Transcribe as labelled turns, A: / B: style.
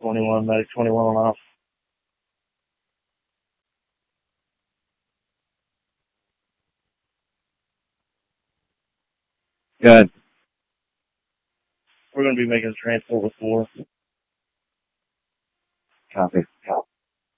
A: 21, Medic 21 on off.
B: Good.
A: We're going to be making a transport with 4.
B: Copy.